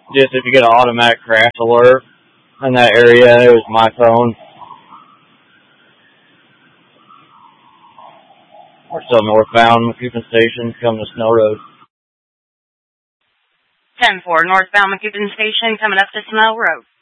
Just if you get an automatic crash alert in that area, it was my phone. We're still northbound, McCoupin Station, coming to Snow Road. 10-4, northbound McCoupin Station, coming up to Snow Road.